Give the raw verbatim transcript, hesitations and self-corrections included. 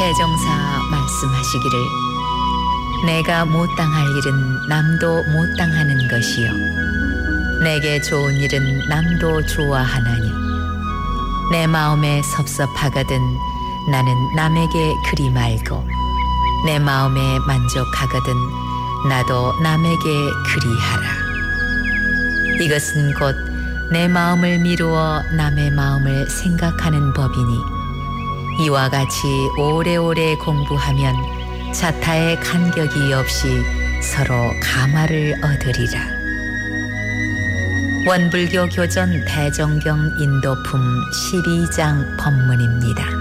대종사 말씀하시기를 내가 못당할 일은 남도 못당하는 것이요 내게 좋은 일은 남도 좋아하나니 내 마음에 섭섭하거든 나는 남에게 그리 말고 내 마음에 만족하거든 나도 남에게 그리하라. 이것은 곧 내 마음을 미루어 남의 마음을 생각하는 법이니 이와 같이 오래오래 공부하면 자타의 간격이 없이 서로 감화를 얻으리라. 원불교 교전 대정경 인도품 십이 장 법문입니다.